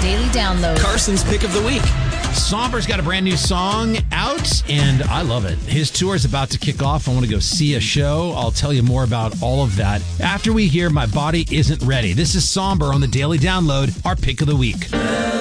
Daily Download. Carson's Pick of the Week. Somber's got a brand new song out, and I love it. His tour is about to kick off. I want to go see a show. I'll tell you more about all of that after we hear My Body Isn't Ready. This is Somber on the Daily Download, our Pick of the Week.